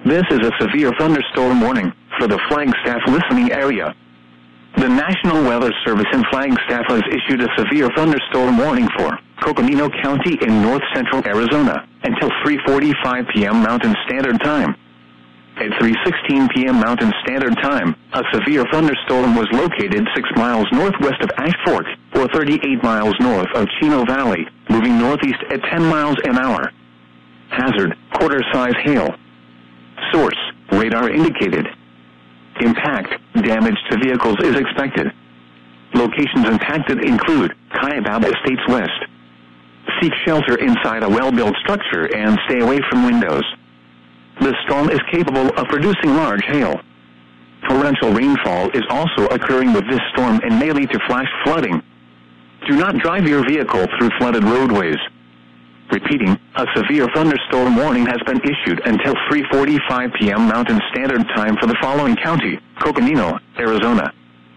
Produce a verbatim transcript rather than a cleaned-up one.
This is a severe thunderstorm warning for the Flagstaff listening area. The National Weather Service in Flagstaff has issued a severe thunderstorm warning for Coconino County in north-central Arizona until three forty-five p m Mountain Standard Time. At three sixteen p m Mountain Standard Time, a severe thunderstorm was located six miles northwest of Ash Fork, or thirty-eight miles north of Chino Valley, moving northeast at ten miles an hour. Hazard, quarter-size hail. Source, radar indicated. Impact, damage to vehicles is expected. Locations impacted include Kaibab Estates West. Seek shelter inside a well-built structure and stay away from windows. The storm is capable of producing large hail. Torrential rainfall is also occurring with this storm and may lead to flash flooding. Do not drive your vehicle through flooded roadways. Repeating, a severe thunderstorm warning has been issued until three forty-five p m Mountain Standard Time for the following county: Coconino, Arizona.